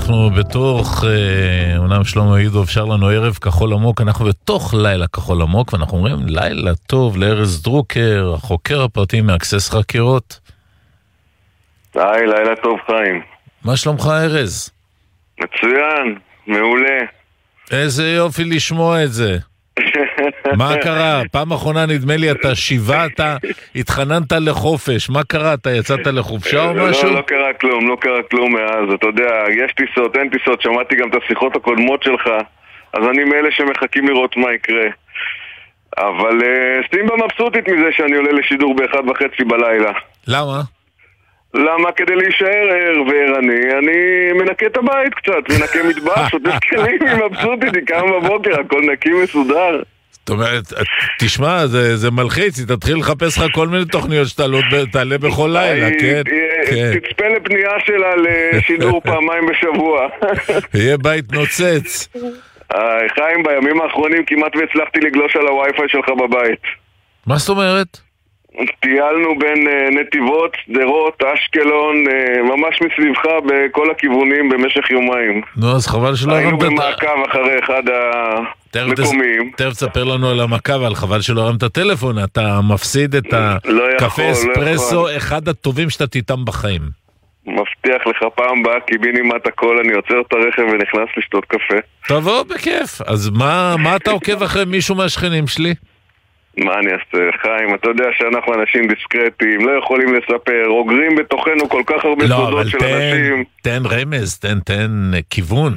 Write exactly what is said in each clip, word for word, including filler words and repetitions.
אנחנו בתוך, אומנם שלמה ידוב שר לנו ערב כחול עמוק, אנחנו בתוך לילה כחול עמוק, ואנחנו אומרים לילה טוב לארז דרוקר, החוקר הפרטי מאקסס חקירות. היי, לילה טוב חיים. מה שלומך ארז? מצוין, מעולה. איזה יופי לשמוע את זה. מה קרה? פעם אחרונה נדמה לי אתה שיבעת, התחננת לחופש. מה קרה? אתה יצאת לחופשה או משהו? לא, לא קרה כלום, לא קרה כלום מאז. אתה יודע, יש טיסות, אין טיסות, שמעתי גם את השיחות הקודמות שלך, אז אני מאלה שמחכים לראות מה יקרה. אבל סטימבה מבסוטית מזה שאני עולה לשידור באחד וחצי בלילה. למה? למה? כדי להישאר ער וערני, אני מנקה את הבית קצת, מנקה מטבח, שוטף כלים, מבסוטית, היא קמה בבוקר, הכל נקי מסודר. זאת אומרת, תשמע, זה, זה מלחיץ, היא תתחיל לחפש לך כל מיני תוכניות שתעלה בכל לילה, כן? תצפה לפנייה שלה לשידור פעמיים בשבוע. יהיה בית נוצץ. חיים, בימים האחרונים כמעט והצלחתי לגלוש על הווי-פיי שלך בבית. מה זאת אומרת? טיילנו בין נתיבות, סדרות, אשקלון, ממש מסביבך בכל הכיוונים במשך יומיים. נו, אז חבל שלא הרמת... היינו במעקב אחרי אחד המקומים. תכף תספר לנו על המעקב, אבל חבל שלא הרמת הטלפון, אתה מפסיד את הקפה אספרסו, אחד הטובים שאתה תיתם בחיים. מבטיח לך פעם באה, קיבינימט הכל, אני עוצר את הרכב ונכנס לשתות קפה. תבוא בכיף. אז מה, מה אתה עוקב אחרי מישהו מהשכנים שלי? מה אני אעשה, חיים? אתה יודע שאנחנו אנשים דיסקרטיים, לא יכולים לספר, אוגרים בתוכנו כל כך הרבה לא, סודות של תן, אנשים. תן רמז, תן, תן כיוון.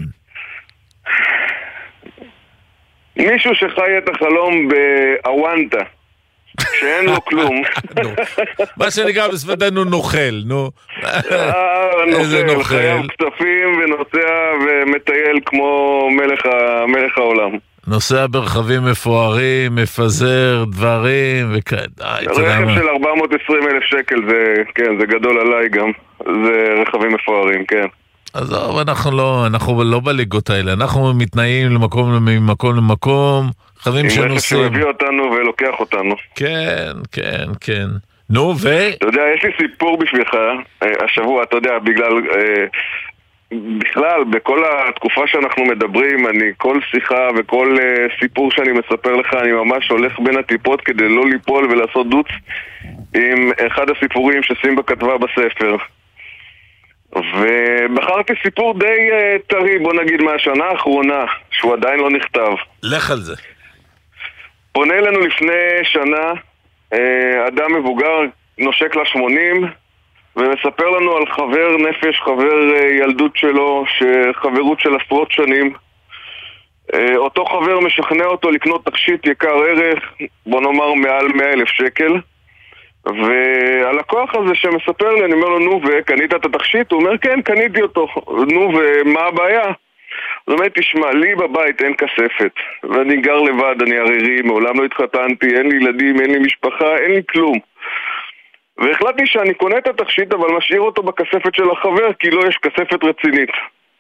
מישהו שחי את החלום באוונטה, שאין לו כלום. מה שנקרא בשפתנו נוכל, נו. איזה נוכל, חייב כספים ונוסע ומטייל כמו מלך העולם. נוסע ברכבים מפוארים, מפזר דברים וכאלה. רכב של ארבע מאות ועשרים אלף שקל, זה, כן, זה גדול עליי גם. זה רכבים מפוארים, כן. אז אנחנו לא, אנחנו לא בליגות האלה. אנחנו מתנאים למקום, ממקום למקום, רכבים שנוסעים. עם רכב שמביא אותנו ולוקח אותנו. כן, כן, כן. נו, ו... אתה יודע, יש לי סיפור בשבילך, השבוע, אתה יודע, בגלל... בכלל, בכל התקופה שאנחנו מדברים, אני כל שיחה וכל uh, סיפור שאני מספר לך, אני ממש הולך בין הטיפות כדי לא ליפול ולעשות דוץ עם אחד הסיפורים שסימבה כתבה בספר. ובחרתי סיפור די uh, טרי, בוא נגיד מהשנה האחרונה, שהוא עדיין לא נכתב. לך על זה. פונה אלינו לפני שנה, uh, אדם מבוגר, נושק ל-שמונים, ומספר לנו על חבר נפש, חבר ילדות שלו, שחברות של עשרות שנים. אותו חבר משכנע אותו לקנות תכשיט יקר ערך, בוא נאמר מעל מאה אלף שקל. והלקוח הזה שמספר לי, אני אומר לו, נו, וקנית את התכשיט? הוא אומר, כן, קניתי אותו. נו, ומה הבעיה? זאת אומרת, תשמע, לי בבית אין כספת, ואני גר לבד, אני ערירי, מעולם לא התחתנתי, אין לי ילדים, אין לי משפחה, אין לי כלום. והחלטתי שאני קונה את התכשיט אבל משאיר אותו בכספת של החבר כי לא יש כספת רצינית.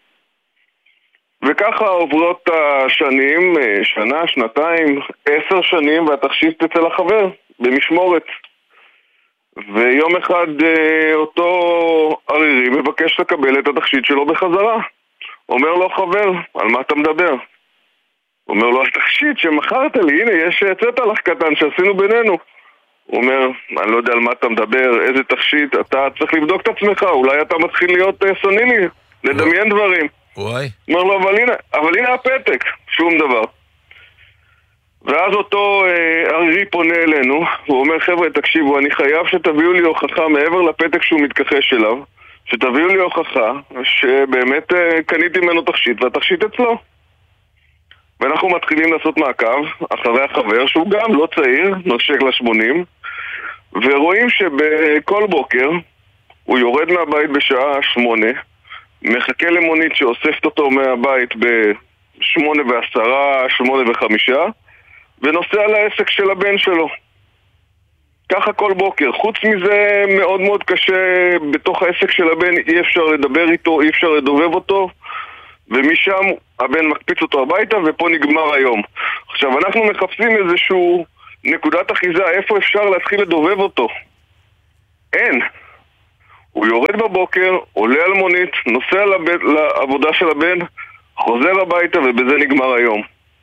וככה עוברות השנים, שנה, שנתיים, עשר שנים, והתכשיט אצל החבר במשמורת. ויום אחד אותו ערירי מבקש לקבל את התכשיט שלו בחזרה. אומר לו חבר, על מה אתה מדבר? אומר לו, התכשיט שמכרת לי, הנה יש צטלח קטן שעשינו בינינו. הוא אומר, אני לא יודע על מה אתה מדבר, איזה תכשיט, אתה צריך לבדוק את עצמך, אולי אתה מתחיל להיות סוני לי, לדמיין דברים. וואי. אומר לו, אבל הנה, אבל הנה הפתק, שום דבר. ואז אותו אה, ערירי פונה אלינו, הוא אומר, חבר'ה, תקשיבו, אני חייב שתביאו לי הוכחה מעבר לפתק שהוא מתכחש אליו, שתביאו לי הוכחה שבאמת אה, קניתי ממנו תכשיט, והתכשיט אצלו. ואנחנו מתחילים לעשות מעקב אחרי החבר, שהוא גם לא צעיר, נושק ל-שמונים, ורואים שבכל בוקר הוא יורד מהבית בשעה שמונה, מחכה למונית שאוספת אותו מהבית בשמונה ועשרה, שמונה וחמישה, ונוסע לעסק של הבן שלו. ככה כל בוקר. חוץ מזה מאוד מאוד קשה, בתוך העסק של הבן אי אפשר לדבר איתו, אי אפשר לדובב אותו, ומשם הבן מקפיץ אותו הביתה ופה נגמר היום. עכשיו אנחנו מחפשים איזשהו נקודת אחיזה, איפה אפשר להתחיל לדובב אותו? אין. הוא יורד בבוקר, עולה על מונית, נוסע לבד, לעבודה של הבן, חוזר הביתה ובזה נגמר היום.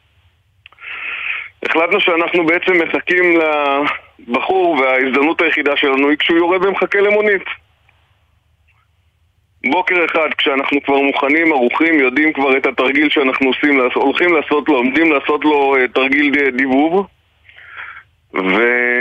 החלטנו שאנחנו בעצם מחכים לבחור וההזדמנות היחידה שלנו היא כשהוא יורד ומחכה למונית. בוקר אחד כשאנחנו כבר מוכנים, ערוכים, יודעים כבר את התרגיל שאנחנו עושים, הולכים לעשות לו, עומדים לעשות לו תרגיל דיבוב, והוא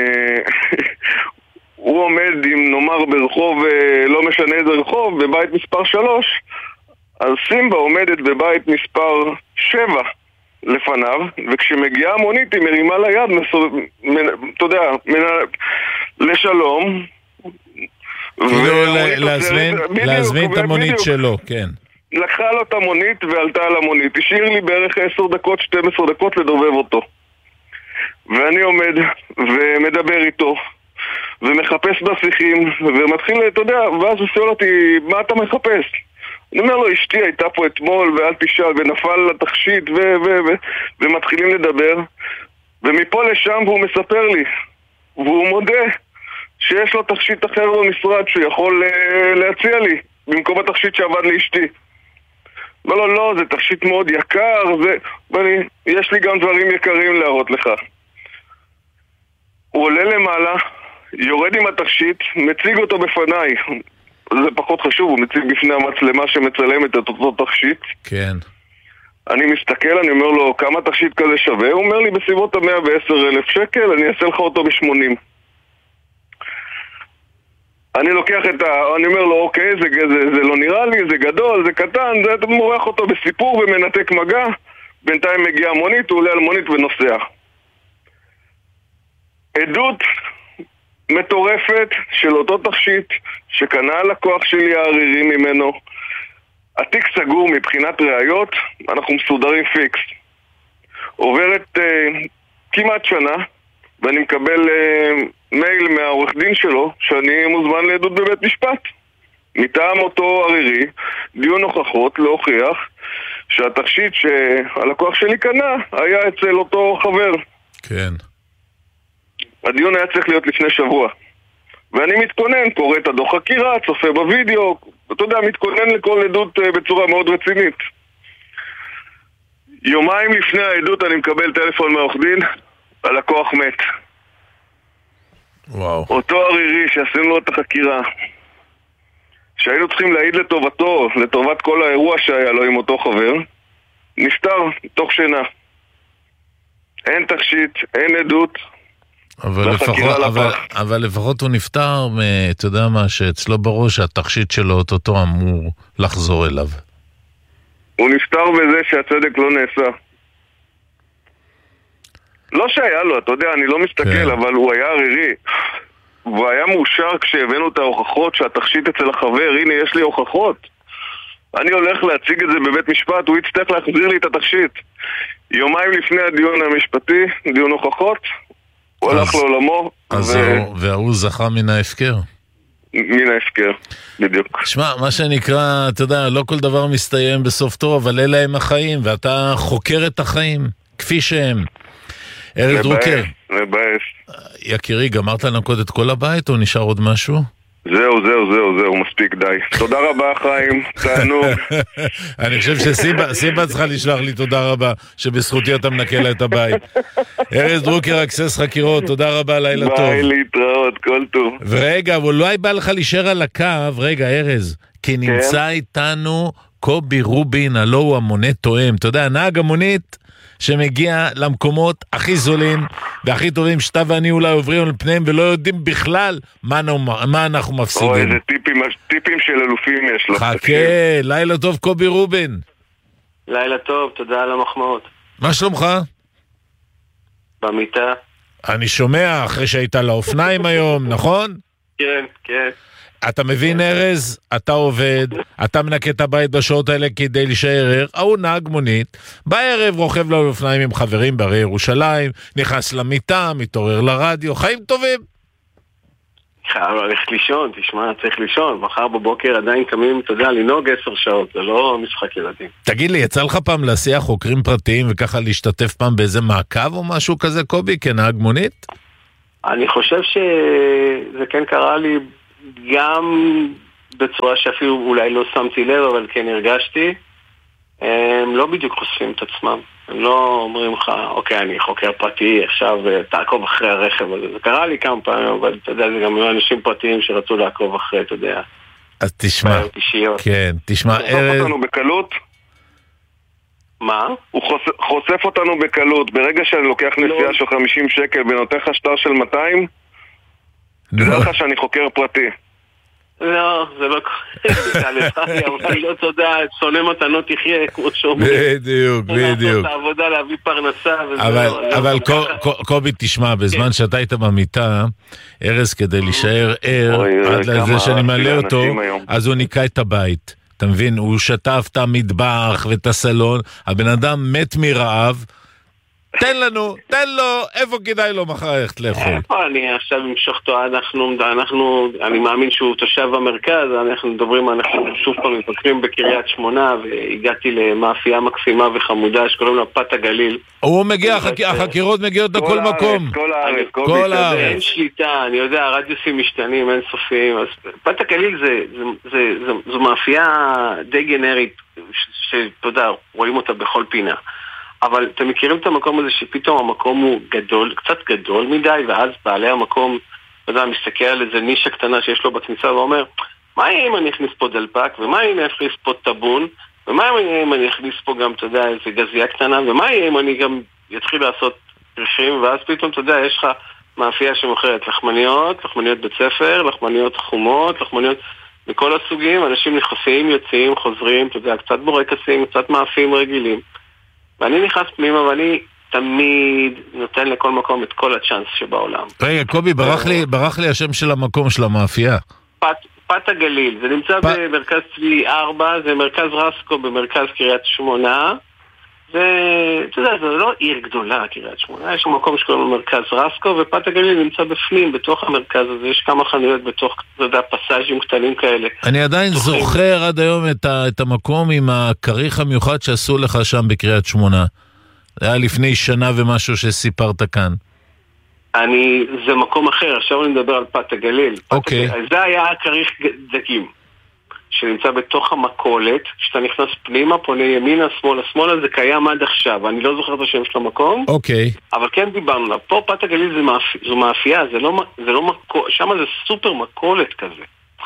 עומד עם נאמר ברחוב, לא משנה איזה רחוב, בבית מספר שלוש, אז סימבה עומדת בבית מספר שבע לפניו, וכשמגיעה המונית היא מרימה ליד, מסו... מנ... אתה יודע, מנ... לשלום, כאילו להזמין את המונית שלו, כן. לקחה לו את המונית ועלתה על המונית, השאיר לי בערך עשר דקות, שתים עשרה דקות לדובב אותו. ואני עומד ומדבר איתו ומחפש בשיחים ומתחיל, אתה יודע, ואז הוא שואל אותי, מה אתה מחפש? אני אומר לו, אשתי הייתה פה אתמול ואל תשאל, ונפל לתכשיט ו- ו- ו- ומתחילים לדבר, ומפה לשם והוא מספר לי, והוא מודה שיש לו תכשיט אחר במשרד שהוא יכול uh, להציע לי במקום התכשיט שעבד לאשתי. לא, לא, לא, זה תכשיט מאוד יקר, זה... ואני, יש לי גם דברים יקרים להראות לך. הוא עולה למעלה, יורד עם התכשיט, מציג אותו בפניי. זה פחות חשוב, הוא מציג בפני המצלמה שמצלמת את אותו תכשיט. כן. אני מסתכל, אני אומר לו, כמה תכשיט כזה שווה? הוא אומר לי, בסביבות ה-מאה ועשר אלף שקל, אני אעשה לך אותו ב-שמונים. אני לוקח את ה... אני אומר לו, אוקיי, זה, זה, זה לא נראה לי, זה גדול, זה קטן, זה, אתה מורח אותו בסיפור ומנתק מגע. בינתיים מגיע מונית, הוא עולה על מונית ונוסע. עדות מטורפת של אותו תכשיט שקנה הלקוח שלי הערירי ממנו. התיק סגור מבחינת ראיות, אנחנו מסודרים פיקס. עוברת אה, כמעט שנה, ואני מקבל אה, מייל מהעורך דין שלו שאני מוזמן לעדות בבית משפט. מטעם אותו ערירי, דיון הוכחות להוכיח שהתכשיט שהלקוח שלי קנה היה אצל אותו חבר. כן. הדיון היה צריך להיות לפני שבוע. ואני מתכונן, קורא את הדוח חקירה, צופה בווידאו, אתה יודע, מתכונן לכל עדות בצורה מאוד רצינית. יומיים לפני העדות אני מקבל טלפון מעורך דין, הלקוח מת. וואו. אותו ערירי שעשינו לו את החקירה, שהיינו צריכים להעיד לטובתו, לטובת כל האירוע שהיה לו עם אותו חבר, נפטר תוך שינה. אין תכשיט, אין עדות. אבל לפחות, אבל, אבל לפחות הוא נפטר, אתה יודע מה, שאצלו בראש התכשיט שלו אותו אמור לחזור אליו. הוא נפטר בזה שהצדק לא נעשה. לא שהיה לו, אתה יודע, אני לא מסתכל, כן. אבל הוא היה ערירי. הוא היה מאושר כשהבאנו את ההוכחות שהתכשיט אצל החבר, הנה יש לי הוכחות. אני הולך להציג את זה בבית משפט, הוא יצטרך להחזיר לי את התכשיט. יומיים לפני הדיון המשפטי, דיון הוכחות, הוא הלך לעולמו. אז והוא זכה מן ההפקר. מן ההפקר, בדיוק. שמע, מה שנקרא, אתה יודע, לא כל דבר מסתיים בסוף טוב, אבל אלה הם החיים, ואתה חוקר את החיים, כפי שהם. ארז דרוקר. לבאס. יקירי, גמרת לנקוד את כל הבית או נשאר עוד משהו? זהו, זהו, זהו, זהו, מספיק, די. תודה רבה, חיים, תענוג. אני חושב שסיבה צריכה לשלוח לי תודה רבה, שבזכותי אתה מנקה לה את הבית. ארז דרוקר, אקסס חקירות, תודה רבה, לילה טוב. ביי, להתראות, כל טוב. ורגע, אבל אולי בא לך להישאר על הקו, רגע, ארז, כי נמצא איתנו קובי רובין, הלא הוא המונה תואם. אתה יודע, נהג המונית שמגיע למקומות הכי זולים והכי טובים שאתה ואני אולי עוברים על פניהם ולא יודעים בכלל מה, מה אנחנו מפסידים. או איזה טיפים, טיפים של אלופים יש לו. חכה, לילה טוב קובי רובין. לילה טוב, תודה על המחמאות. מה שלומך? במיטה. אני שומע אחרי שהיית לאופניים היום, נכון? כן, כן. אתה מבין ארז, אתה עובד, אתה מנקה את הבית בשעות האלה כדי להישאר ער, הוא נהג מונית, בערב רוכב לו אופניים עם חברים בערי ירושלים, נכנס למיטה, מתעורר לרדיו, חיים טובים. חייב ללכת לישון, תשמע, צריך לישון, מחר בבוקר עדיין קמים, אתה יודע, לנהוג עשר שעות, זה לא משחק ילדים. תגיד לי, יצא לך פעם להסיע חוקרים פרטיים וככה להשתתף פעם באיזה מעקב או משהו כזה, קובי, כנהג מונית? אני חושב שזה כן קרה לי גם בצורה שאפילו אולי לא שמתי לב, אבל כן הרגשתי, הם לא בדיוק חושפים את עצמם. הם לא אומרים לך, אוקיי, אני חוקר פרטי, עכשיו תעקוב אחרי הרכב. זה קרה לי כמה פעמים, אבל אתה יודע, זה גם אנשים פרטיים שרצו לעקוב אחרי, אתה יודע. אז תשמע, כן, תשמע, הוא חושף אותנו בקלות? מה? הוא חושף אותנו בקלות. ברגע שאני לוקח נסיעה של חמישים שקל ונותן לך שטר של מאתיים, תדע לך שאני חוקר פרטי. לא, זה לא קורה, אבל לא תודה, שונא מתנות תחיה, כמו שאומרים. בדיוק, בדיוק. לעשות את העבודה, להביא פרנסה. אבל קובי, תשמע, בזמן שאתה היית במיטה, ארז כדי להישאר ער, עד לזה שאני מעלה אותו, אז הוא ניקה את הבית. אתה מבין, הוא שטף את המטבח ואת הסלון, הבן אדם מת מרעב, תן לנו, תן לו, איפה כדאי לו מחר ללכת לאכול? אני עכשיו אמשוך אותו, אנחנו, אנחנו, אני מאמין שהוא תושב המרכז, אנחנו מדברים, אנחנו שוב פעם מבקרים בקריית שמונה, והגעתי למאפייה מקסימה וחמודה שקוראים לה פת הגליל. הוא מגיע, החקירות מגיעות לכל מקום. כל הארץ, כל הארץ. אין שליטה, אני יודע, הרדיוסים משתנים, אין סופיים. פת הגליל זו מאפייה די גנרית, שאתה יודע, רואים אותה בכל פינה. אבל אתם מכירים את המקום הזה שפתאום המקום הוא גדול, קצת גדול מדי, ואז בעלי המקום, אתה יודע, מסתכל על איזה נישה קטנה שיש לו בכניסה ואומר, מה יהיה אם אני אכניס פה דלפק, ומה יהיה אם אני אכניס פה טבון, ומה יהיה אם אני אכניס פה גם, אתה יודע, איזה גזייה קטנה, ומה יהיה אם אני גם יתחיל לעשות פריחים, ואז פתאום, אתה יודע, יש לך מאפייה שמוכרת לחמניות, לחמניות בית ספר, לחמניות חומות, לחמניות מכל הסוגים, אנשים נכנסים, יוצאים, חוזרים, אתה יודע, קצת בורקסים, קצת מאפים רגילים. ואני נכנס פנימה ואני תמיד נותן לכל מקום את כל הצ'אנס שבעולם. רגע, קובי, ברח לי, ברח לי השם של המקום של המאפייה. פת, פת הגליל, זה נמצא פ... במרכז צבי ארבע, זה מרכז רסקו במרכז קריית שמונה. זה, אתה יודע, זה לא עיר גדולה קריית שמונה, יש מקום שקוראים למרכז רסקו, ופת הגליל נמצא בפנים, בתוך המרכז הזה, יש כמה חנויות בתוך, אתה יודע, פסאז'ים קטנים כאלה. אני עדיין תוכים. זוכר עד היום את, ה, את המקום עם הכריך המיוחד שעשו לך שם בקריית שמונה. זה היה לפני שנה ומשהו שסיפרת כאן. אני, זה מקום אחר, עכשיו אני מדבר על פת הגליל. אוקיי. פת הגליל. זה היה הכריך דגים. שנמצא בתוך המקולת, שאתה נכנס פנימה, פונה ימינה, שמאלה, שמאלה, זה קיים עד עכשיו, אני לא זוכר את השם של המקום, אוקיי. אבל כן דיברנו לה, פה פת הגליל זה מאפ... זו מאפייה, זה לא, זה לא מקו... שם זה סופר מקולת כזה.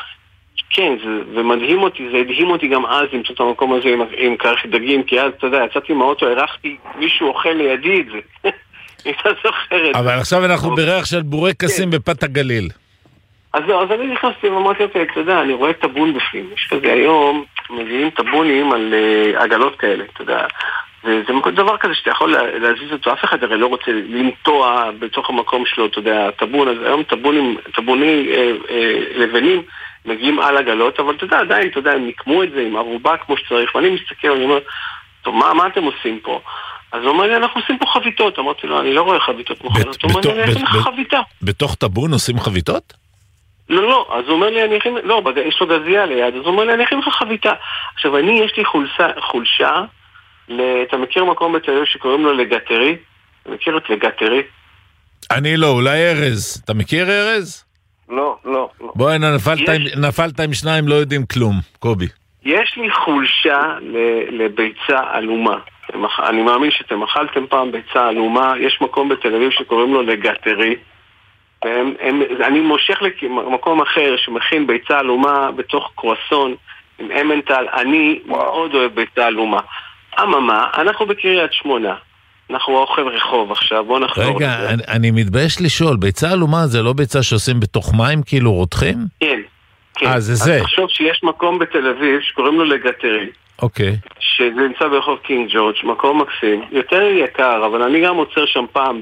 כן, זה, זה מדהים אותי, זה הדהים אותי גם אז למצוא את המקום הזה עם, עם כרך דגים, כי אז, אתה יודע, יצאתי מהאוטו, הרחתי, מישהו אוכל לידי את זה. אתה זוכרת. אבל עכשיו אנחנו בריח של בורקסים בפת הגליל. אז לא, אז אני נכנסתי ואמרתי, אוקיי, אתה יודע, אני רואה טבון בפנים. יש כזה היום, מביאים טבונים על uh, עגלות כאלה, אתה יודע. וזה דבר כזה שאתה יכול להזיז אותו, אף אחד הרי לא רוצה לנטוע בתוך המקום שלו, אתה יודע, טבון, אז היום טבונים, טבוני אה, אה, לבנים מגיעים על עגלות, אבל אתה יודע, עדיין, אתה יודע, הם נקמו את זה עם ערובה כמו שצריך, ואני מסתכל, אני אומר, טוב, מה, מה אתם עושים פה? אז הוא אומר לי, אנחנו עושים פה חביתות. אמרתי לו, אני לא רואה חביתות מוכנות. הוא אומר לי, אני אכין לך חביתה. בתוך טבון עושים חביתות? לא, לא, אז הוא אומר לי, אני אכין, לא, יש לו גזייה ליד, אז הוא אומר לי, אני אכין לך חביתה. עכשיו, אני, יש לי חולשה, חולשה, אתה מכיר מקום בתל אביב שקוראים לו לגטרי? אתה מכיר את לגטרי? אני לא, אולי ארז. אתה מכיר ארז? לא, לא, לא. בואי, נפלת עם שניים, לא יודעים כלום, קובי. יש לי חולשה לביצה אלומה. אני מאמין שאתם אכלתם פעם ביצה אלומה, יש מקום בתל אביב שקוראים לו לגטרי, והם, הם, אני מושך למקום אחר שמכין ביצה אלומה בתוך קרואסון עם אמנטל, אני מאוד אוהב ביצה אלומה. אממה, אנחנו בקריית שמונה, אנחנו אוכל רחוב עכשיו, בוא נחזור. רגע, אני, אני מתבייש לשאול, ביצה אלומה זה לא ביצה שעושים בתוך מים כאילו רותחים? כן, כן. אה, זה אז זה. תחשוב שיש מקום בתל אביב שקוראים לו לגטרי. אוקיי. שזה נמצא ברחוב קינג ג'ורג', מקום מקסים, יותר יקר, אבל אני גם עוצר שם פעם ב...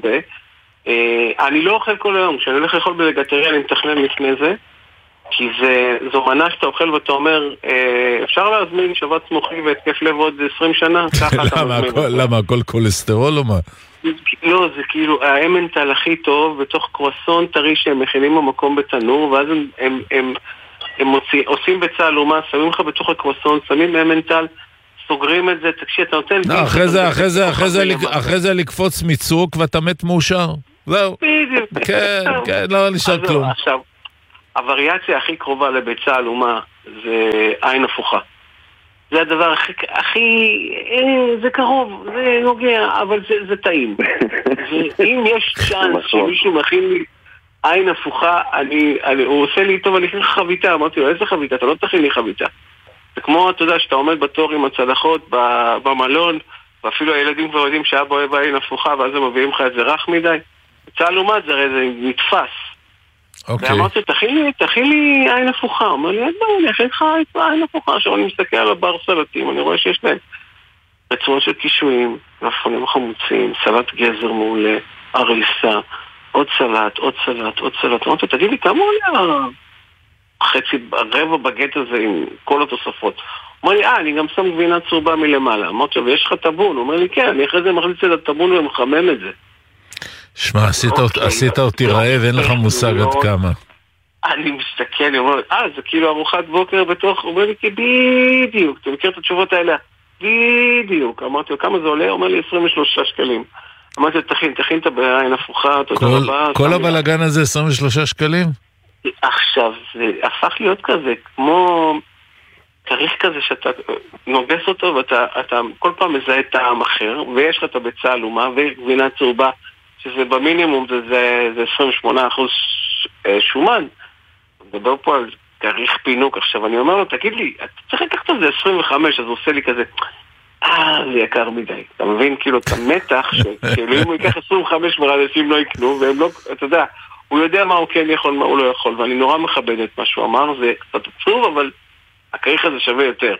אה, אני לא אוכל כל היום, כשאני הולך לאכול בלגטרי אני מתכנן לפני זה, כי זה, זו מנה שאתה אוכל ואתה אומר, אה, אפשר להזמין שבץ מוחי והתקף לב עוד עשרים שנה? למה, למה, הכל קולסטרול או מה? לא, זה כאילו האמנטל הכי טוב בתוך קרואסון טרי שהם מכינים במקום בתנור, ואז הם... הם, הם הם מוציא, עושים ביצה אלומה, שמים לך בתוך הקרואסון, שמים אמנטל, סוגרים את זה, תקשיב, אתה נותן... לא, אחרי זה, אחרי זה, אחרי זה, אחרי זה לקפוץ מצוק ואתה מת מאושר. זהו. בדיוק. כן, כן, לא נשאר כלום. עכשיו, הווריאציה הכי קרובה לביצה אלומה זה עין הפוכה. זה הדבר הכי, הכי אה, זה קרוב, זה נוגע, אבל זה, זה טעים. ואם יש צ'אנס שמישהו מכין לי עין הפוכה, אני, אני, הוא עושה לי טוב, אני אכין לך חביתה. אמרתי לו, איזה חביתה? אתה לא תכין לי חביתה. זה כמו, אתה יודע, שאתה עומד בתור עם הצלחות במלון, ואפילו הילדים כבר יודעים שאבא אוהב עין הפוכה, ואז הם מביאים לך את זה רך מדי. צהל לעומת זה, הרי זה נתפס. אוקיי. ואמרתי, תכין לי, תכין לי עין הפוכה. הוא אומר לי, אין בעיה, אני אכין לך עין הפוכה. עכשיו אני מסתכל על הבר סלטים, אני רואה שיש להם רצועות של קישואים, מלפפונים חמוצים, סלט גזר מעולה, אריסה, עוד סלט, עוד סלט, עוד סלט. אמרתי, תגיד לי, כמה עולה חצי, רבע בגט הזה עם כל התוספות? הוא אומר לי, אה, אני גם שם גבינה צהובה מלמעלה. אמרתי, ויש לך טבון? הוא אומר לי, כן, אני אחרי זה מחליץ את הטבון ומחמם את זה. שמע, עשית אותי רעב, אין לך מושג עד כמה. אני מסתכל, אני אומר, אה, זה כאילו ארוחת בוקר בתוך, הוא אומר לי, כי בדיוק, אתה מכיר את התשובות האלה? בדיוק. אמרתי לו, כמה זה עולה? הוא אומר לי, עשרים ושלושה שקלים. אמרתי לו, תכין, תכין את הבעין הפוכה, תודה רבה. כל הבלגן הזה עשרים ושלושה שקלים? עכשיו, זה הפך להיות כזה, כמו כריך כזה שאתה נוגס אותו, ואתה כל פעם מזהה טעם אחר, ויש לך את הביצה אלומה, וגבינה צהובה, שזה במינימום זה, זה, זה עשרים ושמונה אחוז שומן. מדבר פה על כריך פינוק. עכשיו אני אומר לו, תגיד לי, אתה צריך לקחת את זה עשרים וחמש, אז הוא עושה לי כזה, אה, זה יקר מדי. אתה מבין כאילו את המתח, שכאילו אם הוא ייקח עשרים וחמש מרדשים לא יקנו, והם לא, אתה יודע, הוא יודע מה הוא כן יכול, מה הוא לא יכול, ואני נורא מכבד את מה שהוא אמר, זה קצת עצוב, אבל הכריך הזה שווה יותר.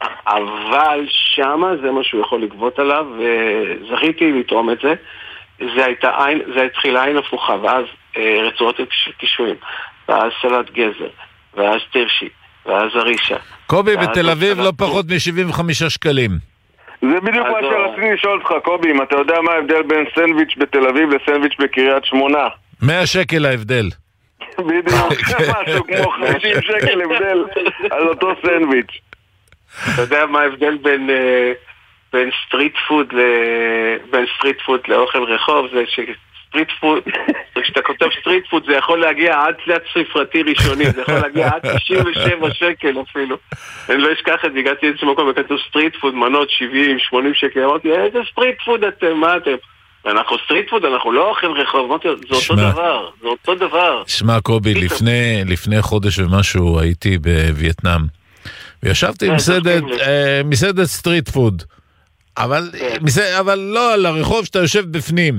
אבל שמה זה מה שהוא יכול לגבות עליו, וזכיתי לתרום את זה. זה הייתה עין, זה התחילה עין הפוכה, ואז אה, רצועות של קישואים, ואז סלט גזר, ואז תרשי, ואז ארישה. קובי, בתל אביב לא פחות מ-שבעים וחמישה שקלים. זה בדיוק מה שרציתי לשאול אותך, קובי, אם אתה יודע מה ההבדל בין סנדוויץ' בתל אביב לסנדוויץ' בקריית שמונה? מאה שקל ההבדל. בדיוק, משהו כמו חמישים שקל הבדל על אותו סנדוויץ'. אתה יודע מה ההבדל בין... בין סטריט פוד ל... בין סטריט פוד לאוכל רחוב, זה שסטריט פוד, כשאתה כותב סטריט פוד זה יכול להגיע עד תלת ספרתי ראשוני, זה יכול להגיע עד תשעים ושבע שקל אפילו. אני לא אשכח את זה, הגעתי איזה מקום וכתוב סטריט פוד, מנות שבעים שמונים שקל, אמרתי, איזה סטריט פוד אתם, מה אתם? אנחנו סטריט פוד, אנחנו לא אוכל רחוב, אמרתי, זה אותו דבר, זה אותו דבר. שמע קובי, לפני, לפני חודש ומשהו הייתי בווייטנאם, וישבתי מסעדת סטריט פוד, אבל, אבל לא על הרחוב שאתה יושב בפנים.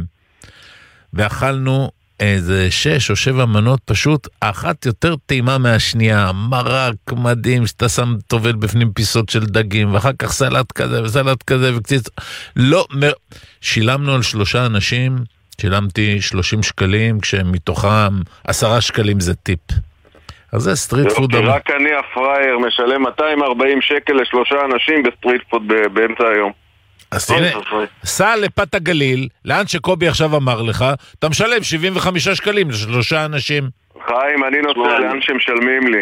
ואכלנו איזה שש או שבע מנות, פשוט אחת יותר טעימה מהשנייה, מרק מדהים, שאתה שם טובל בפנים פיסות של דגים, ואחר כך סלט כזה וסלט כזה וקציץ. לא, שילמנו על שלושה אנשים, שילמתי שלושים שקלים, כשמתוכם עשרה שקלים זה טיפ. אז זה סטריט פוד. רק אני הפרייר משלם מאתיים וארבעים שקל לשלושה אנשים בסטריט פוד באמצע היום. אז הנה, סע לפת הגליל, לאן שקובי עכשיו אמר לך, אתה משלם שבעים וחמישה שקלים לשלושה אנשים. חיים, אני נוסע לאן שמשלמים לי.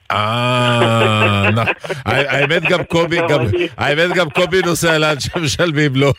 אה, האמת גם קובי, האמת גם קובי נוסע לאן שמשלמים לו.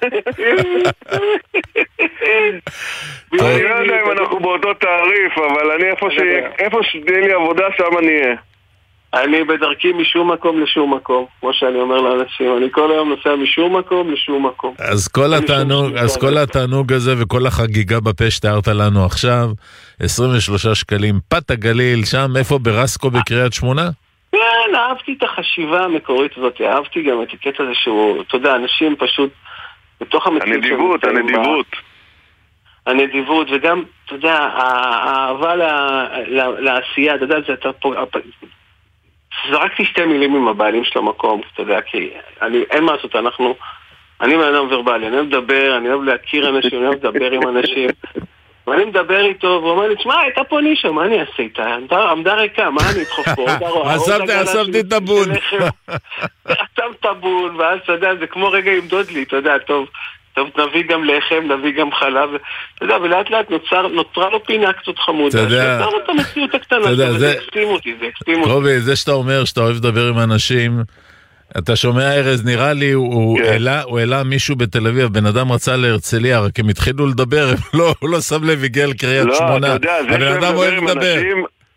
אני לא יודע אם אנחנו באותו תעריף, אבל אני איפה שתהיה לי עבודה, שם אני אהיה. אני בדרכי משום מקום לשום מקום, כמו שאני אומר לאנשים, אני כל היום נוסע משום מקום לשום מקום. אז כל התענוג, אז כל התענוג הזה וכל החגיגה בפה שתיארת לנו עכשיו, עשרים ושלושה שקלים, פת הגליל, שם איפה ברסקו בקריית שמונה? כן, אהבתי את החשיבה המקורית הזאת, אהבתי גם את הקטע הזה שהוא, אתה יודע, אנשים פשוט, בתוך המציאות... הנדיבות, הנדיבות. הנדיבות, וגם, אתה יודע, האהבה לעשייה, אתה יודע, זה אתה פה... זרקתי שתי מילים עם הבעלים של המקום, אתה יודע, כי אני, אין מה לעשות, אנחנו, אני מאדם ורבלי, אני אוהב לדבר, אני אוהב להכיר אנשים, אני אוהב לדבר עם אנשים, ואני מדבר איתו, והוא אומר לי, תשמע, הייתה פה נישה, מה אני אעשה איתה? עמדה ריקה, מה אני אדחוף פה? אספתי טבון. אספתי טבון, ואז, אתה יודע, זה כמו רגע עם דודלי, אתה יודע, טוב, טוב, נביא גם לחם, נביא גם חלב, אתה יודע, ולאט לאט נוצר, נוצרה לו פינה קצת חמודה, שנוצר לו את המציאות הקטנה, זה הקסים אותי, זה הקסים אותי. רובי, זה שאתה אומר שאתה אוהב לדבר עם אנשים, אתה שומע ארז, נראה לי, הוא העלה מישהו בתל אביב, בן אדם רצה להרצליה, רק הם התחילו לדבר, הוא לא שם לב, הגיע לקריית שמונה, הבן אדם אוהב לדבר.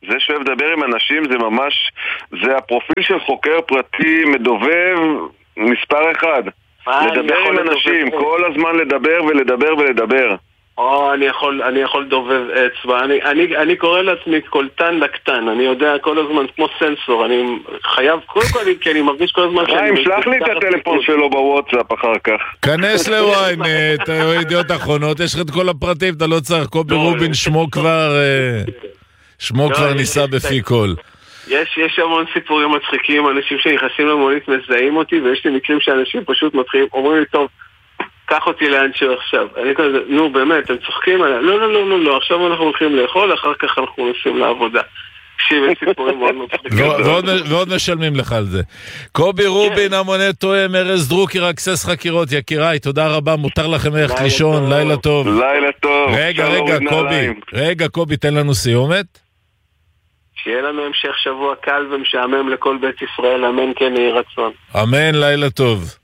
זה שאוהב לדבר עם אנשים זה ממש, זה הפרופיל של חוקר פרטי מדובב מספר אחד. לדבר עם אנשים, כל הזמן לדבר ולדבר ולדבר. או, אני יכול, אני יכול דובב אצבע. אני, אני, אני קורא לעצמי קולטן לקטן. אני יודע כל הזמן כמו סנסור. אני חייב, קודם כל, כי אני מרגיש כל הזמן חיים, שלח לי את הטלפון שלו בוואטסאפ אחר כך. כנס לוויינט, ידיעות אחרונות, יש לך את כל הפרטים, אתה לא צריך. קובי רובין שמו כבר, שמו כבר ניסה בפי כל. יש, יש המון סיפורים מצחיקים, אנשים שנכנסים למונית מזהים אותי, ויש לי מקרים שאנשים פשוט מתחילים, אומרים לי, טוב, קח אותי לאן שהוא עכשיו. אני כזה, נו באמת, הם צוחקים עליה. לא, לא, לא, לא, לא, עכשיו אנחנו הולכים לאכול, אחר כך אנחנו נוסעים לעבודה. תקשיב, יש סיפורים מאוד מצחיקים. ועוד משלמים לך על זה. קובי רובין, המונה תואם, ארז דרוקי, רכז חקירות, יקיריי, תודה רבה, מותר לכם ללכת לישון, לילה טוב. לילה טוב. רגע, רגע, קובי, רגע, קובי, תן לנו סיומת. שיהיה לנו המשך שבוע קל ומשעמם לכל בית ישראל, אמן כן יהי רצון. אמן, לילה טוב.